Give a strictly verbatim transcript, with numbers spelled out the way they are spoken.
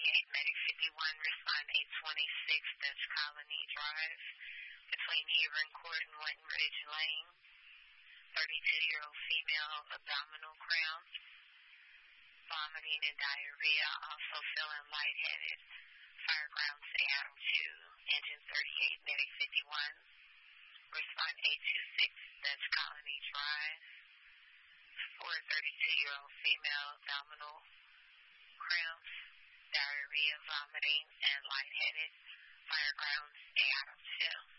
thirty-eight, Medic fifty-one, respond eight twenty-six, that's Colony Drive, between Hebron Court and Winton Ridge Lane. thirty-two-year-old female, abdominal cramp, vomiting and diarrhea, also feeling lightheaded. Fire ground, say Adam two, engine thirty-eight, Medic fifty-one, respond eight two six, that's Colony Drive. For a thirty-two-year-old female, abdominal cramps, diarrhea, vomiting, and lightheaded. Fire ground, say Adam two.